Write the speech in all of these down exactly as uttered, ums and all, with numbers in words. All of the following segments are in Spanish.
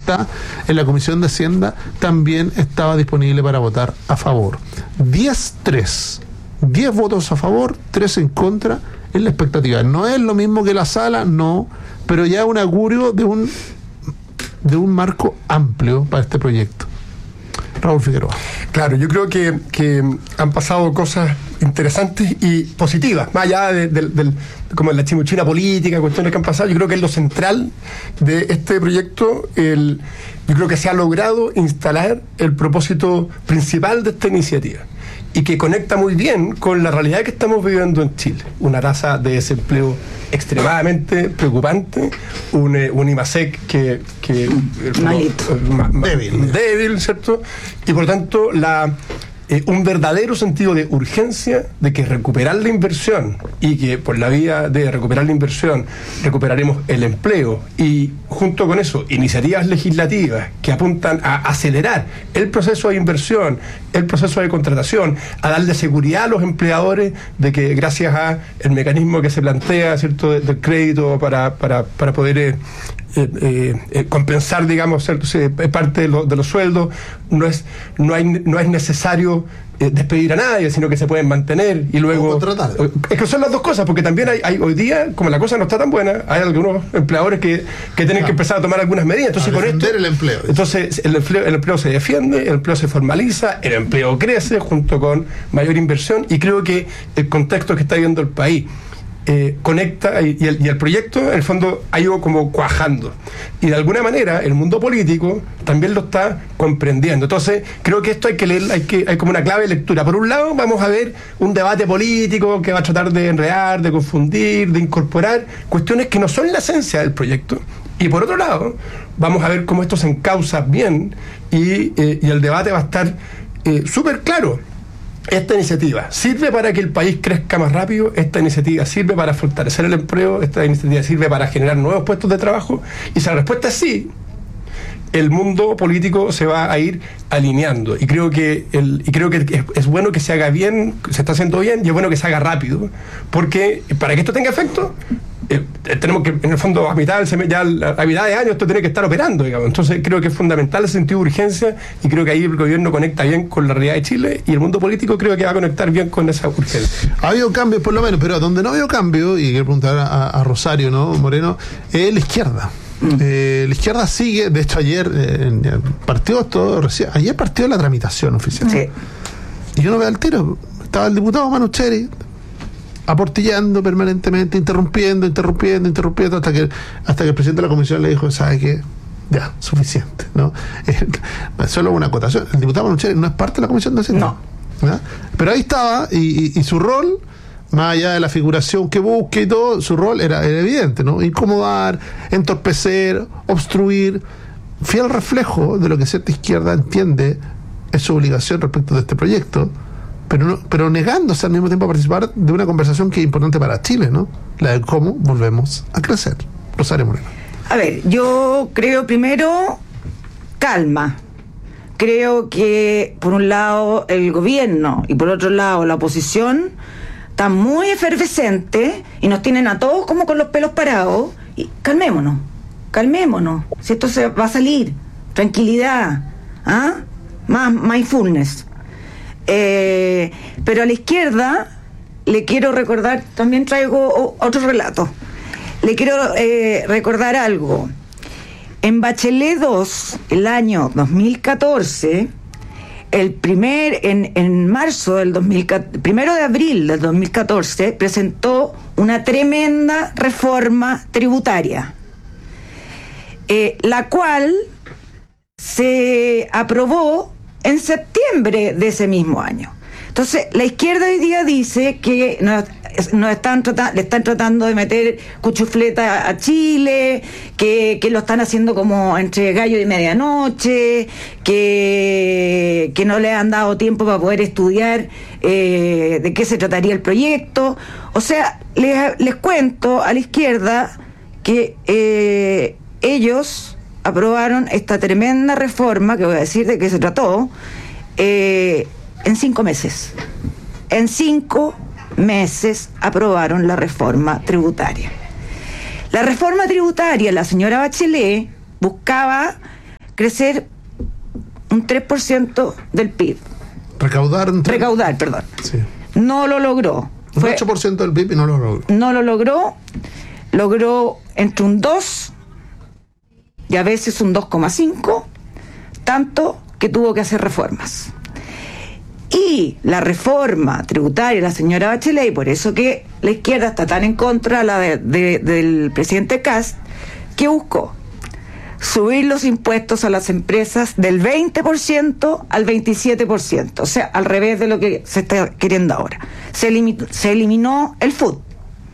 está en la Comisión de Hacienda, también estaba disponible para votar a favor. diez tres. diez votos a favor, tres en contra, es la expectativa. No es lo mismo que la sala, no, pero ya un augurio de un, de un marco amplio para este proyecto. Raúl Figueroa. Claro, yo creo que, que han pasado cosas interesantes y positivas, más allá de, de, de, de como la chimuchina política, cuestiones que han pasado. Yo creo que es lo central de este proyecto. El, yo creo que se ha logrado instalar el propósito principal de esta iniciativa, y que conecta muy bien con la realidad que estamos viviendo en Chile. Una tasa de desempleo extremadamente preocupante, un, un IMASEC que, que Malito. Ma, ma, débil. débil, ¿cierto? Y por lo tanto, la, eh, un verdadero sentido de urgencia de que recuperar la inversión, y que por la vía de recuperar la inversión recuperaremos el empleo, y junto con eso, iniciativas legislativas que apuntan a acelerar el proceso de inversión, el proceso de contratación, a darle seguridad a los empleadores de que gracias a el mecanismo que se plantea, ¿cierto?, del de crédito para, para, para poder eh, eh, eh, compensar, digamos, ¿cierto?, parte de, lo, de los sueldos, no es, no hay, no es necesario eh, despedir a nadie, sino que se pueden mantener y luego... contratar. Es que son las dos cosas, porque también hay, hay hoy día, como la cosa no está tan buena, hay algunos empleadores que, que tienen claro. que empezar a tomar algunas medidas. Entonces, con esto, el empleo. Entonces, el empleo, el empleo se defiende, el empleo se formaliza, el empleo crece junto con mayor inversión, y creo que el contexto que está viviendo el país Eh, conecta y, y, el, y el proyecto en el fondo ha ido como cuajando, y de alguna manera el mundo político también lo está comprendiendo. Entonces creo que esto hay que leer, hay que hay como una clave de lectura. Por un lado vamos a ver un debate político que va a tratar de enredar, de confundir, de incorporar cuestiones que no son la esencia del proyecto, y por otro lado vamos a ver cómo esto se encausa bien, y, eh, y el debate va a estar eh, súper claro. Esta iniciativa sirve para que el país crezca más rápido, esta iniciativa sirve para fortalecer el empleo, esta iniciativa sirve para generar nuevos puestos de trabajo, y si la respuesta es sí, el mundo político se va a ir alineando, y creo que el, y creo que es, es bueno que se haga bien, se está haciendo bien, y es bueno que se haga rápido, porque para que esto tenga efecto, eh, tenemos que, en el fondo, a mitad, ya a mitad de año esto tiene que estar operando, digamos. Entonces creo que es fundamental el sentido de urgencia, y creo que ahí el gobierno conecta bien con la realidad de Chile, y el mundo político creo que va a conectar bien con esa urgencia. Ha habido cambios por lo menos, pero donde no ha habido cambio, y quiero preguntar a, a Rosario, ¿no, Moreno? Es la izquierda. Mm. Eh, la izquierda sigue, de hecho ayer eh, partió esto, recién, ayer partió la tramitación oficial. Sí. Y yo no veo al tiro, estaba el diputado Manu Cheri aportillando permanentemente, interrumpiendo, interrumpiendo, interrumpiendo, hasta que hasta que el presidente de la comisión le dijo, ¿sabe qué? Ya, suficiente, ¿no? Eh, solo una acotación, el diputado Manu Cheri no es parte de la comisión de Hacienda. No. ¿Verdad? Pero ahí estaba, y, y, y su rol, más allá de la figuración que busque y todo, su rol era, era evidente, ¿no? Incomodar, entorpecer, obstruir, fiel reflejo de lo que cierta izquierda entiende es su obligación respecto de este proyecto, pero no, pero negándose al mismo tiempo a participar de una conversación que es importante para Chile, ¿no? La de cómo volvemos a crecer. Rosario Moreno. A ver, yo creo primero calma. Creo que por un lado el gobierno y por otro lado la oposición está muy efervescente y nos tienen a todos como con los pelos parados. Y calmémonos, calmémonos. Si esto se va a salir, tranquilidad, ¿ah? Más mindfulness. Eh, pero a la izquierda le quiero recordar, también traigo otro relato. Le quiero eh, recordar algo. En Bachelet dos, el año dos mil catorce, el primer, en, en marzo del dos mil catorce, primero de abril del dos mil catorce, presentó una tremenda reforma tributaria, eh, la cual se aprobó en septiembre de ese mismo año. Entonces, la izquierda hoy día dice que nos, nos están tratando, le están tratando de meter cuchufleta a Chile, que, que lo están haciendo como entre gallo y medianoche, que, que no le han dado tiempo para poder estudiar eh, de qué se trataría el proyecto. O sea, les, les cuento a la izquierda que eh, ellos aprobaron esta tremenda reforma, que voy a decir de qué se trató, eh, en cinco meses. En cinco meses aprobaron la reforma tributaria. La reforma tributaria, la señora Bachelet buscaba crecer un tres por ciento del P I B. Recaudar. Un tres... Recaudar, perdón. Sí. No lo logró. Un Fue, ocho por ciento del P I B y no lo logró. No lo logró. Logró entre un dos y a veces un dos coma cinco, tanto que tuvo que hacer reformas. Y la reforma tributaria de la señora Bachelet, y por eso que la izquierda está tan en contra la de, de, del presidente Kast, que buscó subir los impuestos a las empresas del veinte por ciento al veintisiete por ciento, o sea, al revés de lo que se está queriendo ahora. Se eliminó, se eliminó el F U D.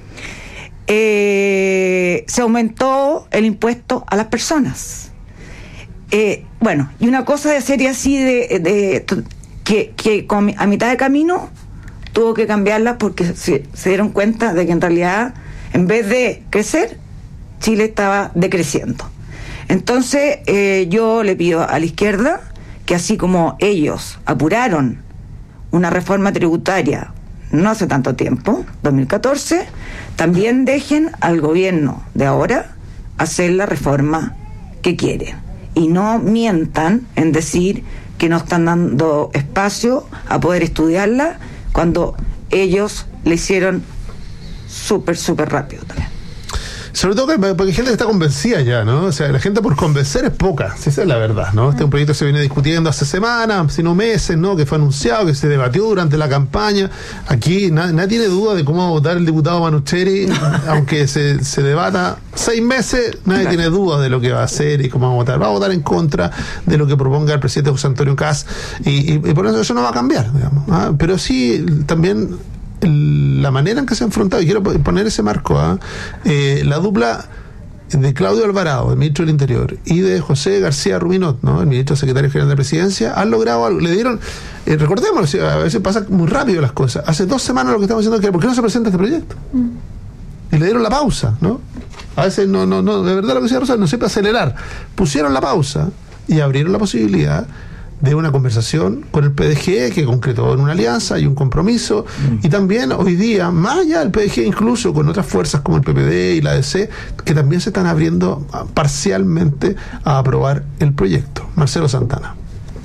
Eh, se aumentó el impuesto a las personas. Eh, bueno, y una cosa de serie así de... de que, que con, a mitad de camino tuvo que cambiarla porque se, se dieron cuenta de que en realidad, en vez de crecer, Chile estaba decreciendo. Entonces eh, yo le pido a la izquierda que, así como ellos apuraron una reforma tributaria no hace tanto tiempo, dos mil catorce, también dejen al gobierno de ahora hacer la reforma que quieren y no mientan en decir que no están dando espacio a poder estudiarla cuando ellos le hicieron súper, súper rápido también. Sobre todo que, porque gente está convencida ya, ¿no? O sea, la gente por convencer es poca, si esa es la verdad, ¿no? Este es un proyecto que se viene discutiendo hace semanas, si no meses, ¿no? Que fue anunciado, que se debatió durante la campaña. Aquí nadie, nadie tiene duda de cómo va a votar el diputado Manucheri, aunque se, se debata seis meses, nadie claro. tiene duda de lo que va a hacer y cómo va a votar. Va a votar en contra de lo que proponga el presidente José Antonio Kast, y, y, y por eso eso no va a cambiar, digamos, ¿ah? Pero sí, también la manera en que se ha enfrentado, y quiero poner ese marco, ¿eh? Eh, la dupla de Claudio Alvarado, el ministro del Interior, y de José García Rubinot, ¿no? El ministro secretario general de Presidencia, han logrado algo. Le dieron, eh, recordemos, a veces pasa muy rápido las cosas. Hace dos semanas lo que estamos diciendo es que ¿por qué no se presenta este proyecto? Mm. Y le dieron la pausa, ¿no? A veces no, no, no, de verdad lo que decía Rosario, no siempre acelerar. Pusieron la pausa y abrieron la posibilidad de una conversación con el P D G que concretó en una alianza y un compromiso, mm. y también hoy día, más allá del P D G, incluso con otras fuerzas como el P P D y la A D C, que también se están abriendo parcialmente a aprobar el proyecto. Marcelo Santana.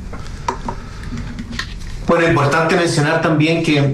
Bueno, importante mencionar también que,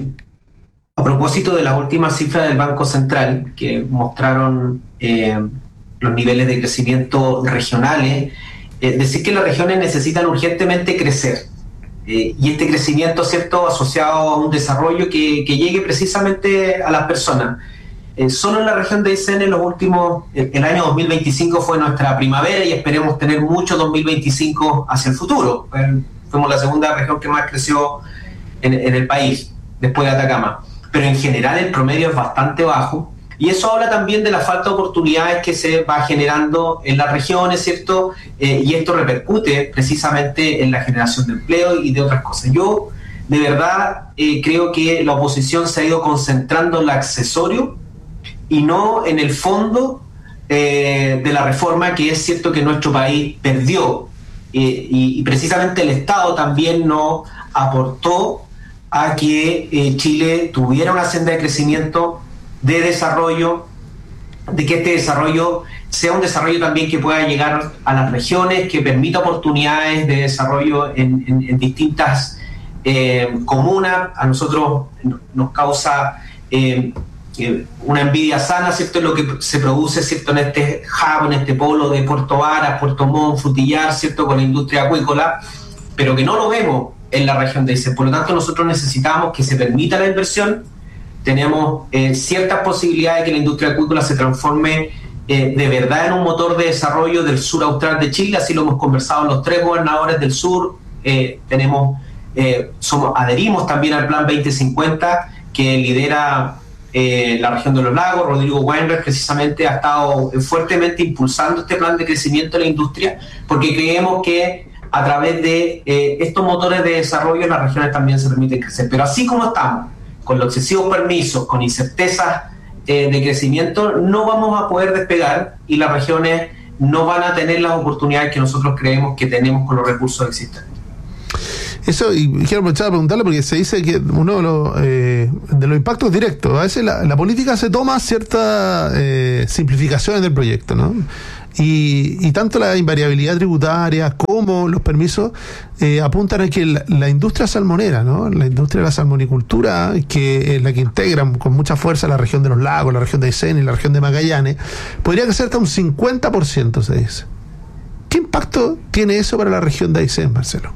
a propósito de las últimas cifras del Banco Central, que mostraron eh, los niveles de crecimiento regionales, Eh, decir que las regiones necesitan urgentemente crecer, eh, y este crecimiento, ¿cierto?, asociado a un desarrollo que, que llegue precisamente a las personas. Eh, solo en la región de Aysén en los últimos, el, el año dos mil veinticinco fue nuestra primavera y esperemos tener mucho dos mil veinticinco hacia el futuro. Eh, fuimos la segunda región que más creció en, en el país, después de Atacama. Pero en general el promedio es bastante bajo. Y eso habla también de la falta de oportunidades que se va generando en las regiones, ¿cierto? Eh, y esto repercute precisamente en la generación de empleo y de otras cosas. Yo, de verdad, eh, creo que la oposición se ha ido concentrando en lo accesorio y no en el fondo eh, de la reforma, que es cierto que nuestro país perdió. Eh, y, y precisamente el Estado también no aportó a que eh, Chile tuviera una senda de crecimiento, de desarrollo, de que este desarrollo sea un desarrollo también que pueda llegar a las regiones, que permita oportunidades de desarrollo en, en, en distintas eh, comunas. A nosotros nos causa eh, eh, una envidia sana, ¿cierto?, en lo que se produce, ¿cierto?, en este hub, en este polo de Puerto Varas, Puerto Montt, Frutillar, ¿cierto?, con la industria acuícola, pero que no lo vemos en la región de Aysén. Por lo tanto, nosotros necesitamos que se permita la inversión. Tenemos eh, ciertas posibilidades de que la industria acuícola se transforme eh, de verdad en un motor de desarrollo del sur austral de Chile. Así lo hemos conversado los tres gobernadores del sur. Eh, tenemos, eh, somos, adherimos también al Plan veinte cincuenta que lidera eh, la región de los lagos. Rodrigo Weinberg precisamente ha estado fuertemente impulsando este plan de crecimiento de la industria, porque creemos que a través de eh, estos motores de desarrollo las regiones también se permiten crecer. Pero así como estamos, con los excesivos permisos, con incertezas eh, de crecimiento, no vamos a poder despegar y las regiones no van a tener las oportunidades que nosotros creemos que tenemos con los recursos existentes. Eso, y quiero aprovechar a preguntarle, porque se dice que uno de los, eh, de los impactos directos, a veces la, la política se toma ciertas eh, simplificaciones del proyecto, ¿no? Y, y tanto la invariabilidad tributaria como los permisos eh, apuntan a que la, la industria salmonera, ¿no? La industria de la salmonicultura, que es la que integra con mucha fuerza la región de los lagos, la región de Aysén y la región de Magallanes, podría crecer hasta un cincuenta por ciento, se dice. ¿Qué impacto tiene eso para la región de Aysén, Marcelo?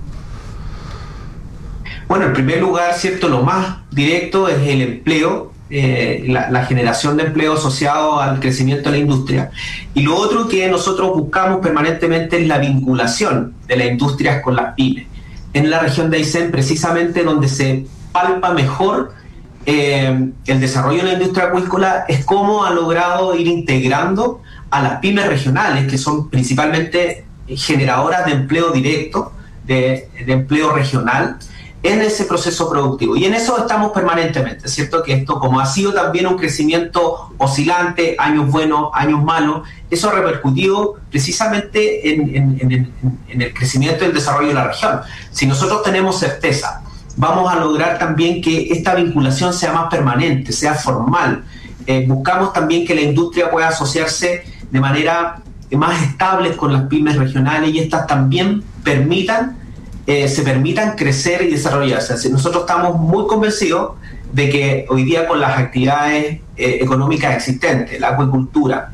Bueno, en primer lugar, cierto, lo más directo es el empleo, eh, la, la generación de empleo asociado al crecimiento de la industria. Y lo otro que nosotros buscamos permanentemente es la vinculación de las industrias con las pymes. En la región de Aysén, precisamente donde se palpa mejor eh, el desarrollo de la industria acuícola, es cómo ha logrado ir integrando a las pymes regionales, que son principalmente generadoras de empleo directo, de, de empleo regional, en ese proceso productivo. Y en eso estamos permanentemente, ¿cierto? Que esto, como ha sido también un crecimiento oscilante, años buenos, años malos, eso ha repercutido precisamente en, en, en, en el crecimiento y el desarrollo de la región. Si nosotros tenemos certeza, vamos a lograr también que esta vinculación sea más permanente, sea formal. Eh, buscamos también que la industria pueda asociarse de manera más estable con las pymes regionales y estas también permitan Eh, se permitan crecer y desarrollarse. Así, nosotros estamos muy convencidos de que hoy día con las actividades eh, económicas existentes, la acuicultura,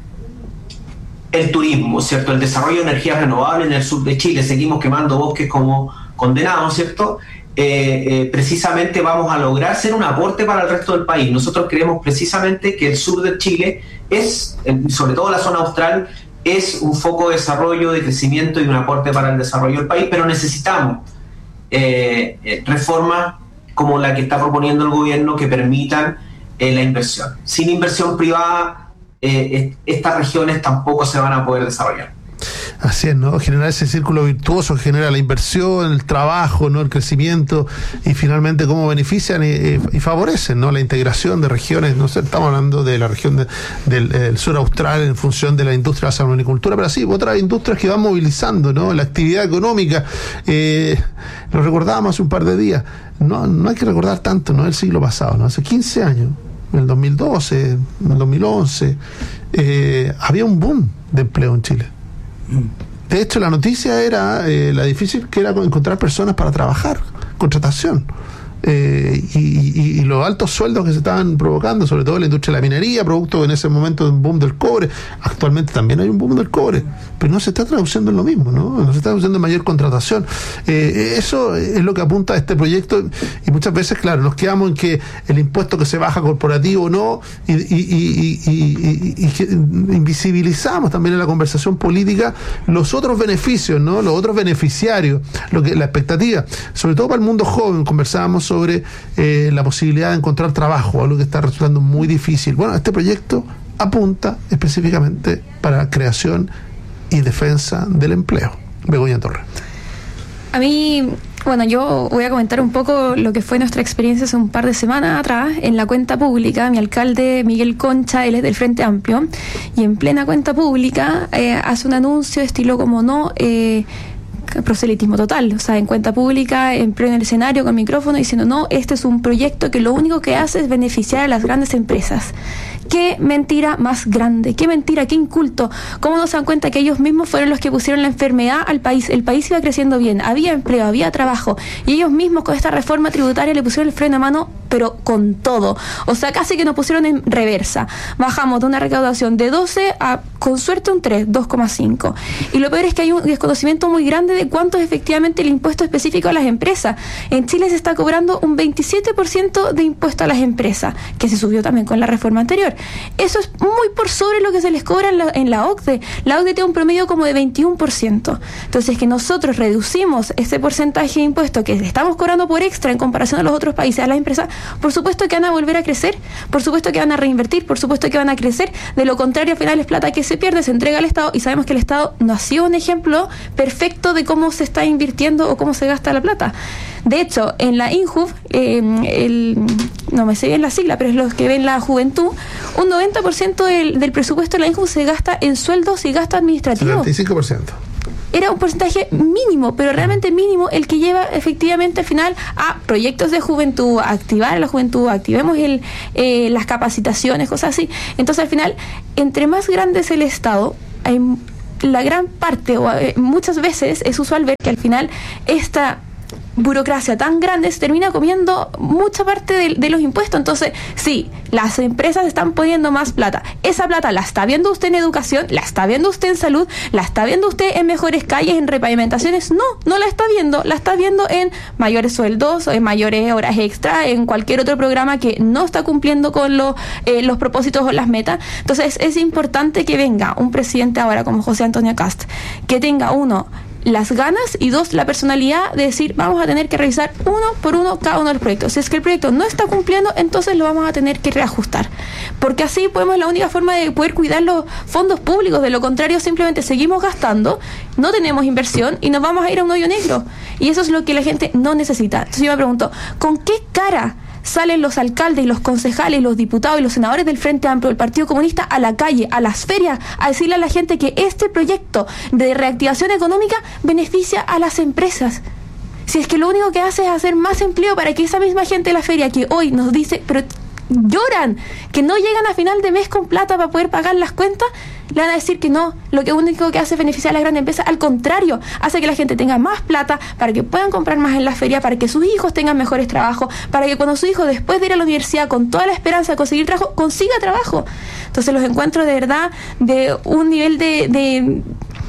el turismo, ¿cierto? El desarrollo de energías renovables en el sur de Chile, seguimos quemando bosques como condenados, ¿cierto? Eh, eh, precisamente vamos a lograr ser un aporte para el resto del país. Nosotros creemos precisamente que el sur de Chile es, sobre todo la zona austral, es un foco de desarrollo, de crecimiento y un aporte para el desarrollo del país, pero necesitamos eh, eh, reformas como la que está proponiendo el gobierno que permitan eh, la inversión. Sin inversión privada, eh, estas regiones tampoco se van a poder desarrollar. Así es, ¿no? Generar ese círculo virtuoso que genera la inversión, el trabajo, ¿no? El crecimiento y finalmente cómo benefician y, y favorecen, ¿no? La integración de regiones. No sé, estamos hablando de la región de, del, del sur austral en función de la industria de la salmonicultura, pero sí, otras industrias que van movilizando, ¿no? La actividad económica. Eh, lo recordábamos hace un par de días. No, no hay que recordar tanto, ¿no? El siglo pasado, ¿no? Hace quince años, en el dos mil doce, en el dos mil once, eh, había un boom de empleo en Chile. De hecho, la noticia era eh, la difícil que era encontrar personas para trabajar, contratación. Eh, y, y, y los altos sueldos que se estaban provocando, sobre todo en la industria de la minería, producto en ese momento de un boom del cobre. Actualmente también hay un boom del cobre, pero no se está traduciendo en lo mismo, ¿no? No se está traduciendo en mayor contratación. Eh, eso es lo que apunta a este proyecto, y muchas veces, claro, nos quedamos en que el impuesto que se baja corporativo no, y, y, y, y, y, y, y invisibilizamos también en la conversación política los otros beneficios, ¿no? Los otros beneficiarios, lo que la expectativa, sobre todo para el mundo joven. Conversábamos sobre sobre eh, la posibilidad de encontrar trabajo, algo que está resultando muy difícil. Bueno, este proyecto apunta específicamente para la creación y defensa del empleo. Begoña Torres. A mí, bueno, yo voy a comentar un poco lo que fue nuestra experiencia hace un par de semanas atrás en la cuenta pública. Mi alcalde Miguel Concha, él es del Frente Amplio, y en plena cuenta pública eh, hace un anuncio de estilo como no... Eh, proselitismo total, o sea, en cuenta pública, en pleno escenario con micrófono, diciendo no, este es un proyecto que lo único que hace es beneficiar a las grandes empresas. Qué mentira más grande, qué mentira, qué inculto. ¿Cómo no se dan cuenta que ellos mismos fueron los que pusieron la enfermedad al país? El país iba creciendo bien, había empleo, había trabajo, y ellos mismos con esta reforma tributaria le pusieron el freno a mano, pero con todo. O sea, casi que nos pusieron en reversa. Bajamos de una recaudación de doce a, con suerte, un tres, dos coma cinco. Y lo peor es que hay un desconocimiento muy grande de cuánto es efectivamente el impuesto específico a las empresas. En Chile se está cobrando un veintisiete por ciento de impuesto a las empresas, que se subió también con la reforma anterior. Eso es muy por sobre lo que se les cobra en la, en la O C D E. La O C D E tiene un promedio como de veintiuno por ciento. Entonces, que nosotros reducimos ese porcentaje de impuesto que le estamos cobrando por extra en comparación a los otros países, a las empresas, por supuesto que van a volver a crecer, por supuesto que van a reinvertir, por supuesto que van a crecer. De lo contrario, al final es plata que se pierde, se entrega al Estado, y sabemos que el Estado no ha sido un ejemplo perfecto de cómo se está invirtiendo o cómo se gasta la plata. De hecho, en la INJUV, eh, el, no me sé bien la sigla, pero es los que ven la juventud, un noventa por ciento del, del presupuesto de la INJUV se gasta en sueldos y gasto administrativo. setenta y cinco por ciento. Era un porcentaje mínimo, pero realmente mínimo, el que lleva efectivamente al final a proyectos de juventud, a activar a la juventud, activemos el, eh, las capacitaciones, cosas así. Entonces, al final, entre más grande es el Estado, hay la gran parte, o eh, muchas veces es usual ver que al final esta burocracia tan grande se termina comiendo mucha parte de, de los impuestos. Entonces, sí, las empresas están poniendo más plata. Esa plata la está viendo usted en educación, la está viendo usted en salud, la está viendo usted en mejores calles, en repavimentaciones. No, no la está viendo. La está viendo en mayores sueldos, en mayores horas extra, en cualquier otro programa que no está cumpliendo con lo, eh, los propósitos o las metas. Entonces, es importante que venga un presidente ahora como José Antonio Kast, que tenga uno las ganas y dos, la personalidad de decir, vamos a tener que revisar uno por uno cada uno de los proyectos. Si es que el proyecto no está cumpliendo, entonces lo vamos a tener que reajustar. Porque así podemos, la única forma de poder cuidar los fondos públicos. De lo contrario, simplemente seguimos gastando, no tenemos inversión y nos vamos a ir a un hoyo negro. Y eso es lo que la gente no necesita. Entonces yo me pregunto, ¿con qué cara salen los alcaldes y los concejales, los diputados y los senadores del Frente Amplio, del Partido Comunista, a la calle, a las ferias, a decirle a la gente que este proyecto de reactivación económica beneficia a las empresas? Si es que lo único que hace es hacer más empleo para que esa misma gente de la feria que hoy nos dice, pero lloran, que no llegan a final de mes con plata para poder pagar las cuentas, le van a decir que no, lo que único que hace es beneficiar a las grandes empresas. Al contrario, hace que la gente tenga más plata para que puedan comprar más en la feria, para que sus hijos tengan mejores trabajos, para que cuando su hijo, después de ir a la universidad con toda la esperanza de conseguir trabajo, consiga trabajo. Entonces los encuentro de verdad de un nivel de, de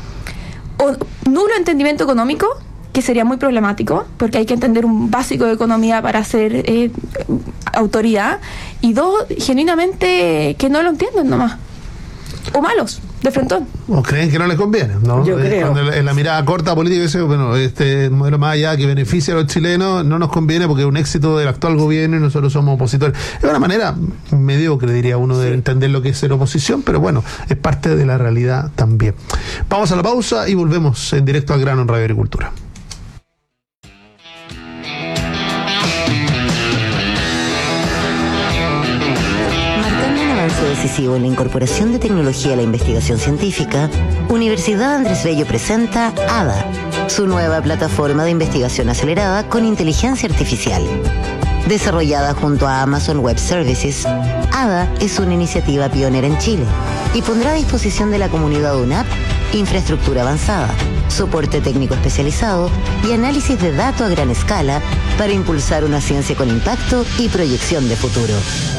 o, nulo entendimiento económico, que sería muy problemático, porque hay que entender un básico de economía para ser eh, autoridad, y dos, genuinamente que no lo entienden nomás, o malos, de frontón. O creen que no les conviene, ¿no? Yo eh, creo. Cuando en la mirada corta política dice, bueno, este modelo más allá que beneficia a los chilenos no nos conviene porque es un éxito del actual gobierno y nosotros somos opositores. Es una manera mediocre, diría uno, de entender lo que es ser oposición, pero bueno, es parte de la realidad también. Vamos a la pausa y volvemos en directo al grano en Radio Agricultura. Decisivo en la incorporación de tecnología a la investigación científica, Universidad Andrés Bello presenta A D A, su nueva plataforma de investigación acelerada con inteligencia artificial. Desarrollada junto a Amazon Web Services, A D A es una iniciativa pionera en Chile y pondrá a disposición de la comunidad UNAP infraestructura avanzada, soporte técnico especializado y análisis de datos a gran escala para impulsar una ciencia con impacto y proyección de futuro.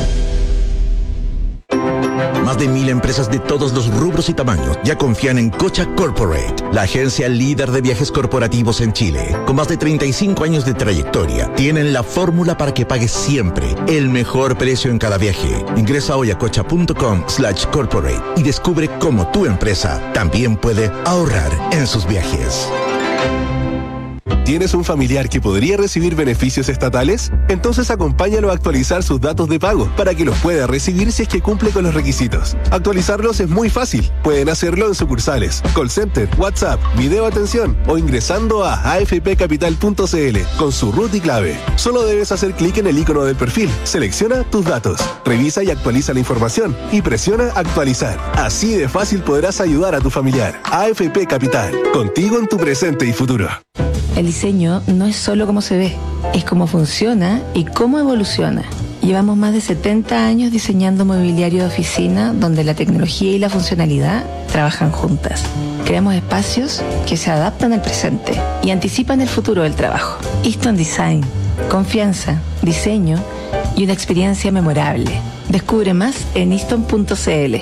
Más de mil empresas de todos los rubros y tamaños ya confían en Cocha Corporate, la agencia líder de viajes corporativos en Chile. Con más de treinta y cinco años de trayectoria, tienen la fórmula para que pagues siempre el mejor precio en cada viaje. Ingresa hoy a cocha.com slash corporate y descubre cómo tu empresa también puede ahorrar en sus viajes. ¿Tienes un familiar que podría recibir beneficios estatales? Entonces acompáñalo a actualizar sus datos de pago para que los pueda recibir si es que cumple con los requisitos. Actualizarlos es muy fácil. Pueden hacerlo en sucursales, call center, WhatsApp, video atención o ingresando a a f p capital punto c l con su root y clave. Solo debes hacer clic en el icono del perfil, selecciona tus datos, revisa y actualiza la información y presiona actualizar. Así de fácil podrás ayudar a tu familiar. A F P Capital, contigo en tu presente y futuro. El diseño no es solo cómo se ve, es cómo funciona y cómo evoluciona. Llevamos más de setenta años diseñando mobiliario de oficina donde la tecnología y la funcionalidad trabajan juntas. Creamos espacios que se adaptan al presente y anticipan el futuro del trabajo. Easton Design, confianza, diseño y una experiencia memorable. Descubre más en easton punto c l.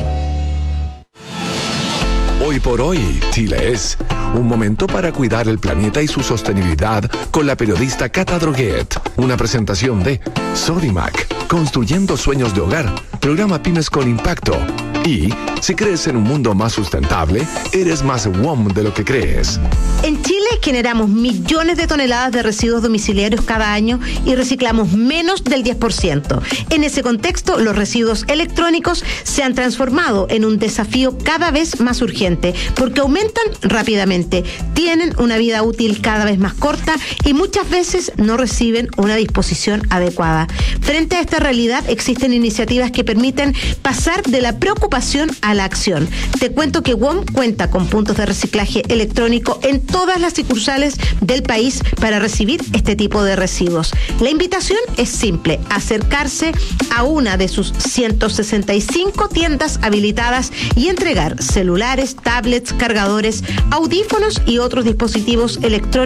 Hoy por hoy, Chile es un momento para cuidar el planeta y su sostenibilidad con la periodista Cata Droguet. Una presentación de Sodimac, construyendo sueños de hogar, programa Pymes con Impacto. Y si crees en un mundo más sustentable, eres más W O M de lo que crees. En Chile generamos millones de toneladas de residuos domiciliarios cada año y reciclamos menos del diez por ciento. En ese contexto, los residuos electrónicos se han transformado en un desafío cada vez más urgente porque aumentan rápidamente, tienen una vida útil cada vez más corta y muchas veces no reciben una disposición adecuada. Frente a esta realidad, existen iniciativas que permiten pasar de la preocupación a la acción. Te cuento que W O M cuenta con puntos de reciclaje electrónico en todas las sucursales sucursales del país para recibir este tipo de residuos. La invitación es simple: acercarse a una de sus ciento sesenta y cinco tiendas habilitadas y entregar celulares, tablets, cargadores, audífonos y otros dispositivos electrónicos